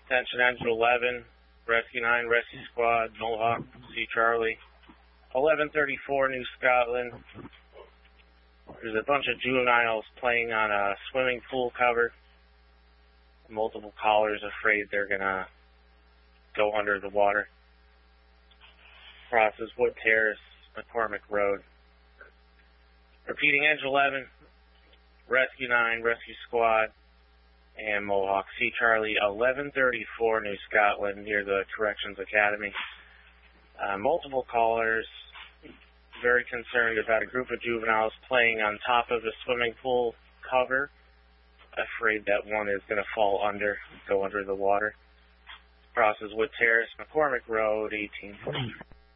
Attention Engine 11, Rescue 9, Rescue Squad, Mohawk, C. Charlie. 1134 New Scotland. There's a bunch of juveniles playing on a swimming pool cover. Multiple callers afraid they're going to go under the water. Crosses Wood Terrace, McCormick Road. Repeating, Engine 11, Rescue 9, Rescue Squad, and Mohawk. C. Charlie, 1134 New Scotland, near the Corrections Academy. Multiple callers, very concerned about a group of juveniles playing on top of a swimming pool cover, afraid that one is going to fall under, go under the water. Crosses Wood Terrace, McCormick Road, 1840.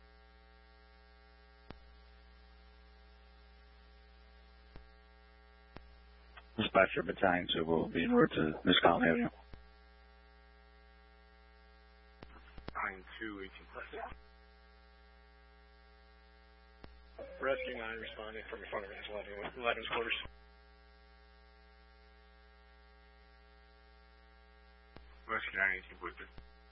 Dispatcher Battalion 2 will be moved to New Scotland Avenue. Line 2, 18. Rescue 9 responding from in front of Engine 11's quarters. Rescue 9, 18, Woodford.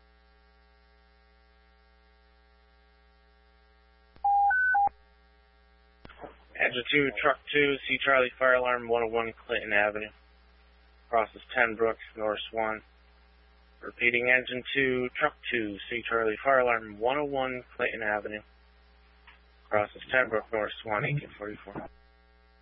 Engine 2, Truck 2, C. Charlie, Fire Alarm, 101 Clinton Avenue. Crosses 10 Brook, North Swan. Repeating, Engine 2, Truck 2, C. Charlie, Fire Alarm, 101 Clinton Avenue. Crosses 10 Brook, North Swan, 1844.